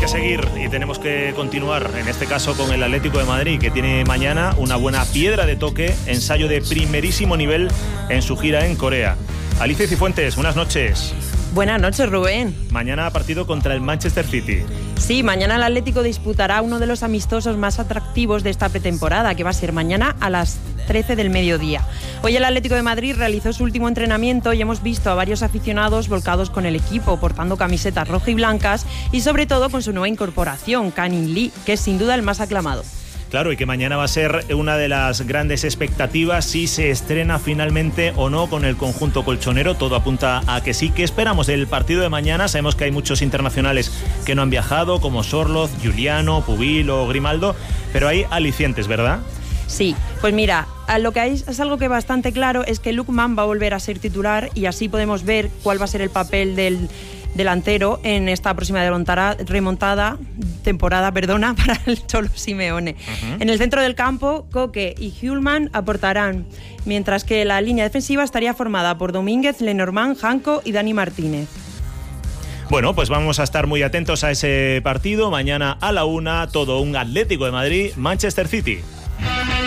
que seguir y tenemos que continuar, en este caso con el Atlético de Madrid, que tiene mañana una buena piedra de toque, ensayo de primerísimo nivel en su gira en Corea. Alicia Cifuentes, buenas noches. Buenas noches, Rubén. Mañana partido contra el Manchester City. Sí, mañana el Atlético disputará uno de los amistosos más atractivos de esta pretemporada, que va a ser mañana a las 13 del mediodía. Hoy el Atlético de Madrid realizó su último entrenamiento y hemos visto a varios aficionados volcados con el equipo, portando camisetas rojas y blancas y sobre todo con su nueva incorporación, Kang-in Lee, que es sin duda el más aclamado. Claro, y que mañana va a ser una de las grandes expectativas si se estrena finalmente o no con el conjunto colchonero. Todo apunta a que sí. ¿Qué esperamos del partido de mañana? Sabemos que hay muchos internacionales que no han viajado, como Sorloz, Giuliano, Pubil o Grimaldo, pero hay alicientes, ¿verdad? Sí, pues mira, lo que hay es algo que bastante claro, es que Lookman va a volver a ser titular y así podemos ver cuál va a ser el papel del delantero en esta próxima temporada para el Cholo Simeone. En el centro del campo, Koke y Hjulmand aportarán, mientras que la línea defensiva estaría formada por Domínguez, Lenormand, Janko y Dani Martínez. Bueno, pues vamos a estar muy atentos a ese partido. Mañana a la 1, todo un Atlético de Madrid, Manchester City.